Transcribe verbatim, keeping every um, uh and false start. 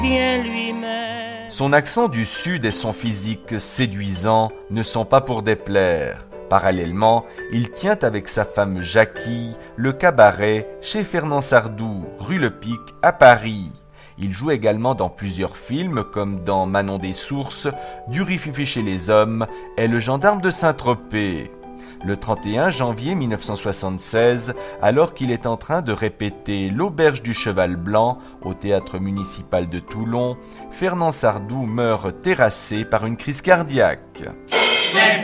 bien lui-même. Son accent du Sud et son physique séduisant ne sont pas pour déplaire. Parallèlement, il tient avec sa femme Jackie le cabaret chez Fernand Sardou, rue Le Pic, à Paris. Il joue également dans plusieurs films comme dans Manon des Sources, Du riz-fifi chez les hommes et Le gendarme de Saint-Tropez. Le trente et un janvier mille neuf cent soixante-seize, alors qu'il est en train de répéter L'Auberge du Cheval Blanc au théâtre municipal de Toulon, Fernand Sardou meurt terrassé par une crise cardiaque.